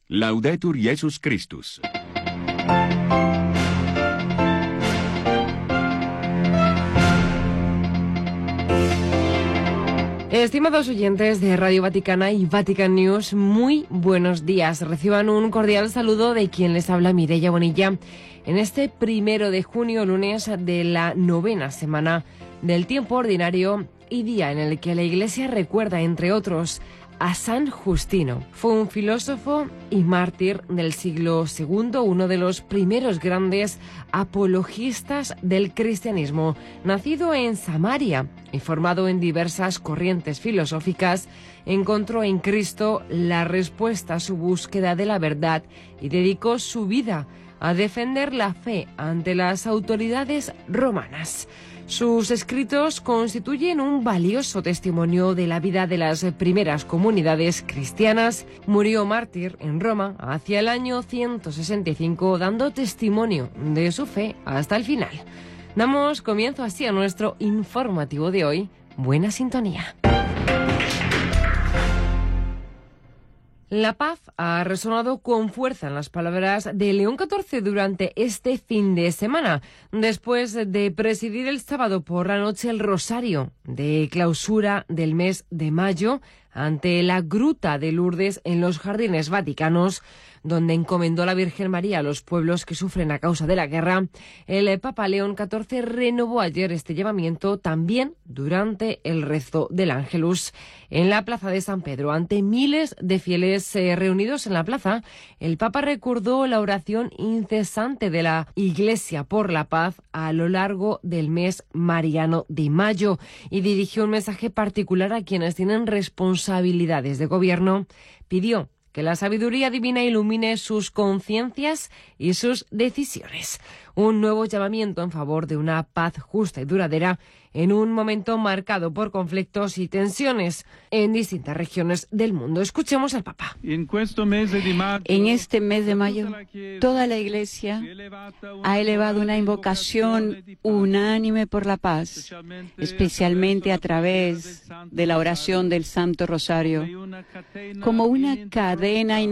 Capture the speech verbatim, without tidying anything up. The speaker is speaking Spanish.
Laudetur Jesus Christus. Estimados oyentes de Radio Vaticana y Vatican News, muy buenos días. Reciban un cordial saludo de quien les habla, Mireia Bonilla, en este primero de junio, lunes de la novena semana del tiempo ordinario y día en el que la Iglesia recuerda, entre otros, a San Justino. Fue un filósofo y mártir del siglo segundo, uno de los primeros grandes apologistas del cristianismo. Nacido en Samaria y formado en diversas corrientes filosóficas, encontró en Cristo la respuesta a su búsqueda de la verdad y dedicó su vida a defender la fe ante las autoridades romanas. Sus escritos constituyen un valioso testimonio de la vida de las primeras comunidades cristianas. Murió mártir en Roma hacia el año ciento sesenta y cinco, dando testimonio de su fe hasta el final. Damos comienzo así a nuestro informativo de hoy. Buena sintonía. La paz ha resonado con fuerza en las palabras de León catorce durante este fin de semana, después de presidir el sábado por la noche el rosario de clausura del mes de mayo ante la Gruta de Lourdes en los Jardines Vaticanos, donde encomendó a la Virgen María a los pueblos que sufren a causa de la guerra. El Papa León catorce renovó ayer este llamamiento también durante el rezo del Ángelus en la Plaza de San Pedro. Ante miles de fieles eh, reunidos en la plaza, el Papa recordó la oración incesante de la Iglesia por la paz a lo largo del mes mariano de mayo y dirigió un mensaje particular a quienes tienen responsabilidades de gobierno. Pidió que la sabiduría divina ilumine sus conciencias y sus decisiones. Un nuevo llamamiento en favor de una paz justa y duradera en un momento marcado por conflictos y tensiones en distintas regiones del mundo. Escuchemos al Papa. En este mes de mayo, toda la Iglesia ha elevado una invocación unánime por la paz, especialmente a través de la oración del Santo Rosario, como una cadena